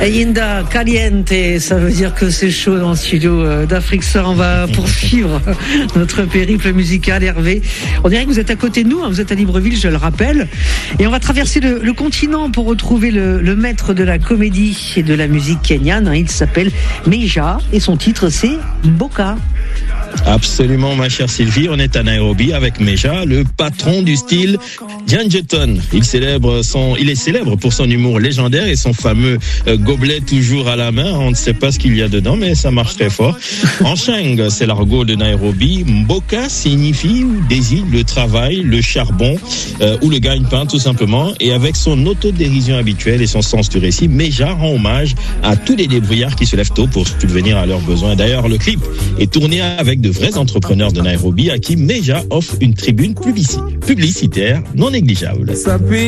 Yinda Caliente, ça veut dire que c'est chaud dans le studio d'Afrique Soir. On va poursuivre notre périple musical, Hervé. On dirait que vous êtes à côté de nous, hein, vous êtes à Libreville, je le rappelle. Et on va traverser le continent pour retrouver le maître de la comédie et de la musique kenyane. Il s'appelle Meja et son titre c'est Boka. Absolument, ma chère Sylvie, on est à Nairobi avec Meja, le patron du style Janjeton. Il est célèbre pour son humour légendaire et son fameux gobelet toujours à la main. On ne sait pas ce qu'il y a dedans, mais ça marche très fort. En Sheng, c'est l'argot de Nairobi. Mboka signifie ou désigne le travail, le charbon ou le gagne-pain tout simplement. Et avec son autodérision habituelle et son sens du récit, Meja rend hommage à tous les débrouillards qui se lèvent tôt pour subvenir à leurs besoins. D'ailleurs, le clip est tourné avec de vrais entrepreneurs de Nairobi à qui Meja offre une tribune publicitaire non négligeable.